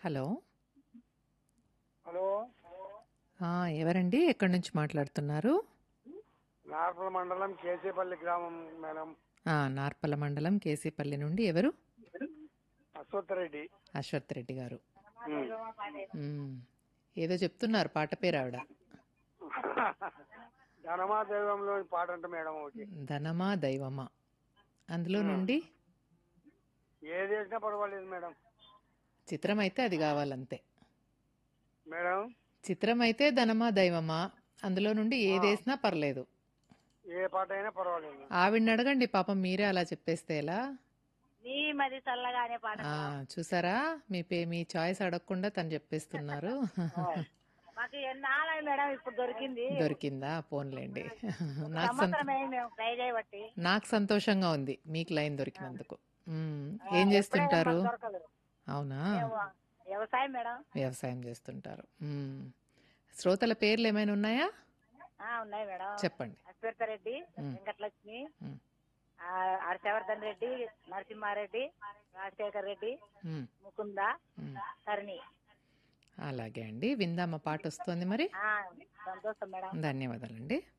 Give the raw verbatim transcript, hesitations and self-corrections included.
Hello. Hello, ఆ, ఎవరండి? ఎక్కడి నుంచి మాట్లాడుతున్నారు? నార్పల మండలం కేసేపల్లి గ్రామం మేడం. ఆ, నార్పల మండలం కేసీపల్లి నుండి ఎవరు? అశ్వత్ రెడ్డి. అశ్వత్ రెడ్డి గారు. ఉమ్. మ్మ్. ఏదో చెప్తున్నారు, పాట పేరు ఆవిడ. ధనమా దైవంలోని పాట అంట మేడం ఒకటి. ధనమా దైవమా అందులో ఉమ్. నుండి ఏది వేసినా పర్వాలేదు మేడం. చిత్రం అయితే అది కావాలంతే. మేడం, చిత్రం అయితే ధనమా దైవమా, అందులో నుండి ఏదేసినా పర్లేదు. ఏ పాట అయినా పర్వాలేదు మేడం. ఆవిడని అడగండి, పాపం మీరే అలా చెప్పేస్తే ఎలా? నీ మది చల్లగానే పాట ఆ, చూసారా, మీ పే మీ చాయిస్ అడగకుండా తను చెప్పేస్తున్నారు. మాకు ఎన్నాళ్ళ మేడం ఇప్పుడు దొరికింది. దొరికిందా? పోన్లేండి. నాకు సంత సంవత్సరం అయింది మేము ట్రై చేయబట్టి. నాకు సంతోషంగా ఉంది మీకు లైన్ దొరికినందుకు. మ్మ్. ఏం చేస్తుంటారు? మాకు దొరకలేదు. అవునా, మేము వ్యవసాయం మేడం. వ్యవసాయం చేస్తుంటారు. మ్మ్. శ్రోతల పేర్లు ఏమైనా ఉన్నాయా? ఆ, ఉన్నాయి మేడం. చెప్పండి. అశ్వర్త రెడ్డి, మ్. వెంకటలక్ష్మి, మ్మ్. ఆ, హర్షవర్ధన్ రెడ్డి, నరసింహారెడ్డి, రాజశేఖర్ రెడ్డి, మ్మ్. ముకుంద, మ్మ్. తరణి. అలాగే అండి, విందామా పాట వస్తుంది మరి. ఆ, సంతోషం మేడం. ధన్యవాదాలండి.